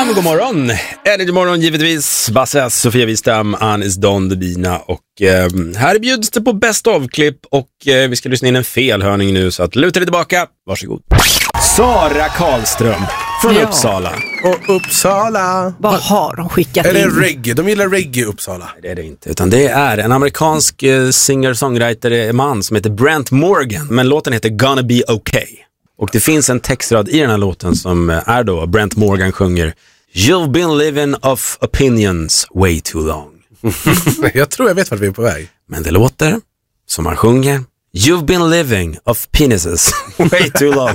god morgon. Energy morgon givetvis. Basse, Sofia Wistam, Anis Don Debina och här bjuds det på best of-klipp och vi ska lyssna in en felhörning nu så att luta dig tillbaka. Varsågod. Sara Karlström från Uppsala. Och Uppsala. Vad har de skickat in? Är det reggae? De gillar reggae i Uppsala. Nej, det är det inte. Utan det är en amerikansk singer-songwriter-man som heter Brent Morgan. Men låten heter Gonna Be Okay. Och det finns en textrad i den här låten som är då Brent Morgan sjunger You've been living off opinions way too long. Jag tror jag vet vart vi är på väg. Men det låter som han sjunger You've been living off penises way too long.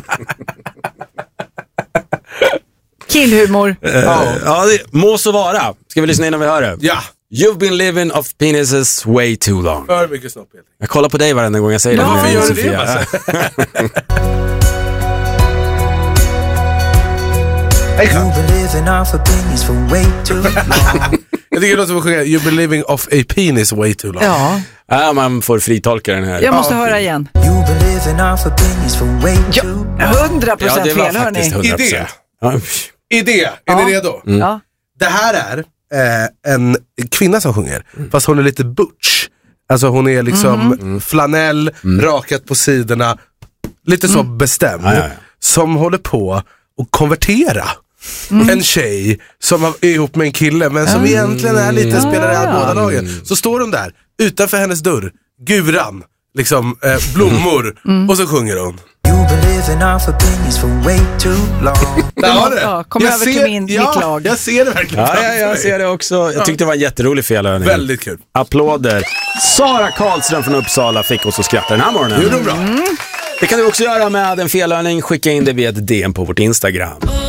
Killhumor. Ja, det må så vara. Ska vi lyssna innan vi hör det? Ja. You've been living off penises way too long. För mycket snopp. Jag kollar på dig varenda gång jag säger det. Varför gör du Sofia. Jag tycker det låter som att sjunga You've been living off a penis way too long. Ja, Ja, man får fritolka den här. jag måste höra igen. Ja, 100% det var fel, hörni. faktiskt 100%. Idé. Ja. Idé, är ni redo? Ja. Det här är en kvinna som sjunger, fast hon är lite butch. Alltså hon är liksom flanell, rakat på sidorna, lite så bestämd. Ja. Som håller på att konvertera en tjej som är ihop med en kille, men som egentligen är lite spelar i båda lagen. Så står hon där, utanför hennes dörr, guran, liksom blommor, och så sjunger hon. Ja, kom över till mitt lag. Jag ser det verkligen. Ja, jag ser det också. Jag tyckte det var en jätterolig felhörning. Väldigt kul. Applåder. Sara Karlström från Uppsala fick oss att skratta den här morgonen. Det är bra. Det kan du också göra med en felhörning. Skicka in det via ett DM på vårt Instagram.